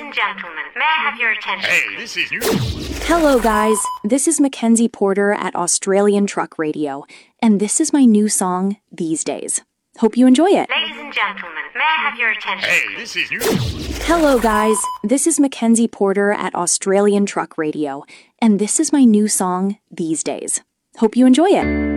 and gentlemen, may I have your attention? Hey, this is news. Hello, guys. This is Mackenzie Porter at Australian Truck Radio, and this is my new song, These Days. Hope you enjoy it. Ladies and gentlemen, may I have your attention? Hey, this is news. Hello, guys. This is Mackenzie Porter at Australian Truck Radio, and this is my new song, These Days. Hope you enjoy it.